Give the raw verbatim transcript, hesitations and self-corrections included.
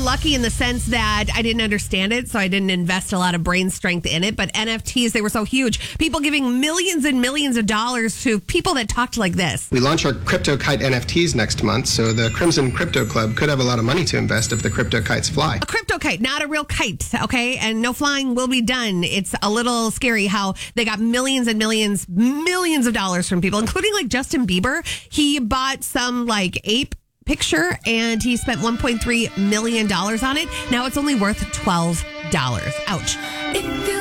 lucky in the sense that I didn't understand it, so I didn't invest a lot of brain strength in it. But N F Ts, they were so huge. People giving millions and millions of dollars to people that talked like this. We launch our CryptoKite N F Ts next month, so the Crimson Crypto Club could have a lot of money to invest if the crypto kites fly. A crypto kite, not a real kite, okay? And no flying will be done. It's a little scary how they got millions and millions, millions of dollars from people, including like Justin Bieber. He bought some like ape picture and he spent one point three million dollars on it. Now it's only worth twelve dollars. Ouch. It feels